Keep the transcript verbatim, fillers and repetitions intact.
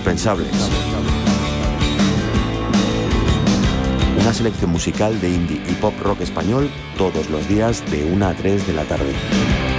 indispensables. Una selección musical de indie y pop rock español todos los días de una a tres de la tarde.